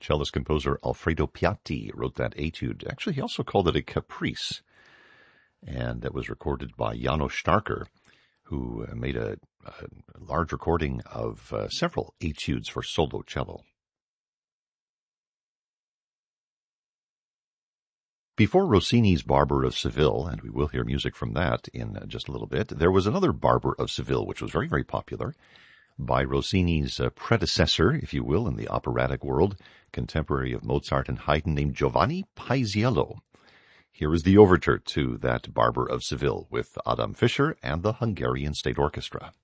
Cellist composer Alfredo Piatti wrote that etude. Actually, he also called it a caprice. And that was recorded by János Starker, who made a large recording of several etudes for solo cello. Before Rossini's Barber of Seville, and we will hear music from that in just a little bit, there was another Barber of Seville, which was very, very popular, by Rossini's predecessor, if you will, in the operatic world, contemporary of Mozart and Haydn, named Giovanni Paisiello. Here is the overture to that Barber of Seville with Adam Fischer and the Hungarian State Orchestra.